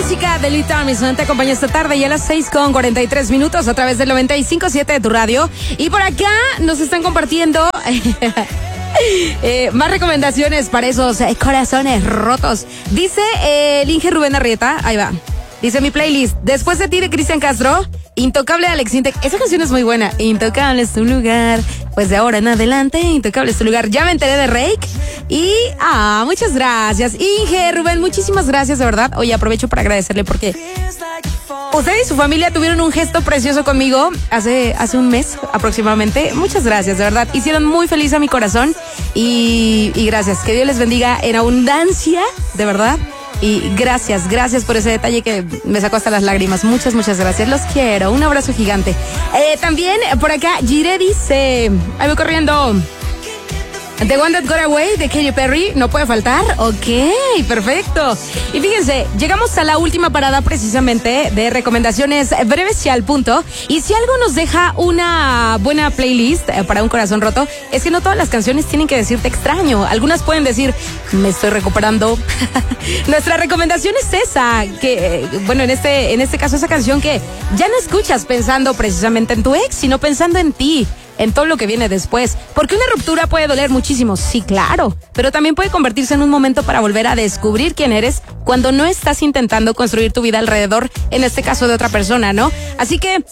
música de Louis Tomlinson te acompaña esta tarde y a las 6:43 a través del 95.7 de tu radio. Y por acá nos están compartiendo más recomendaciones para esos corazones rotos. Dice el Inge Rubén Arrieta, ahí va. Dice mi playlist, Después de ti de Cristian Castro, Intocable de Alex Intec. Esa canción es muy buena. Intocable es tu lugar. Pues de ahora en adelante, Intocable es tu lugar. Ya me enteré de Rake. Y, muchas gracias. Inge, Rubén, muchísimas gracias, de verdad. Oye, aprovecho para agradecerle porque usted y su familia tuvieron un gesto precioso conmigo hace un mes aproximadamente. Muchas gracias, de verdad. Hicieron muy feliz a mi corazón. Y gracias. Que Dios les bendiga en abundancia, de verdad. Y gracias por ese detalle que me sacó hasta las lágrimas. Muchas gracias. Los quiero. Un abrazo gigante. También por acá, Gire dice, ahí voy corriendo. The One That Got Away de Katy Perry, no puede faltar. Ok, perfecto. Y fíjense, llegamos a la última parada precisamente de recomendaciones breves y al punto. Y si algo nos deja una buena playlist para un corazón roto, es que no todas las canciones tienen que decirte extraño. Algunas pueden decir, me estoy recuperando. Nuestra recomendación es esa, que, bueno, en este caso, esa canción que ya no escuchas pensando precisamente en tu ex, sino pensando en ti, en todo lo que viene después. Porque una ruptura puede doler muchísimo, sí, claro, pero también puede convertirse en un momento para volver a descubrir quién eres cuando no estás intentando construir tu vida alrededor, en este caso, de otra persona, ¿no? Así que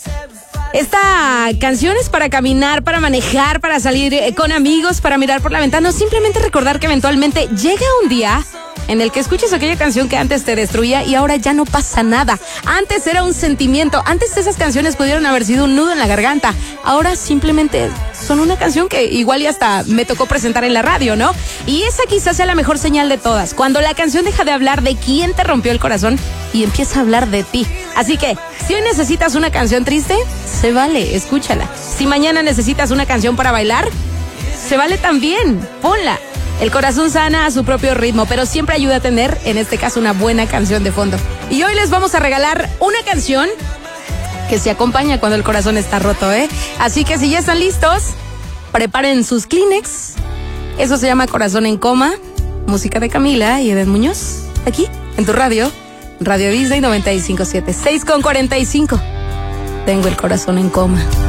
esta canción es para caminar, para manejar, para salir con amigos, para mirar por la ventana, o simplemente recordar que eventualmente llega un día en el que escuches aquella canción que antes te destruía y ahora ya no pasa nada. Antes era un sentimiento, antes esas canciones pudieron haber sido un nudo en la garganta, ahora simplemente son una canción que igual y hasta me tocó presentar en la radio, ¿no? Y esa quizás sea la mejor señal de todas, cuando la canción deja de hablar de quién te rompió el corazón y empieza a hablar de ti. Así que, si hoy necesitas una canción triste, se vale, escúchala. Si mañana necesitas una canción para bailar, se vale también, ponla. El corazón sana a su propio ritmo, pero siempre ayuda a tener, en este caso, una buena canción de fondo. Y hoy les vamos a regalar una canción que se acompaña cuando el corazón está roto, ¿eh? Así que si ya están listos, preparen sus Kleenex. Eso se llama Corazón en Coma, música de Camila y Eden Muñoz, aquí, en tu radio, Radio Disney 95.7, 6:45. Tengo el corazón en coma.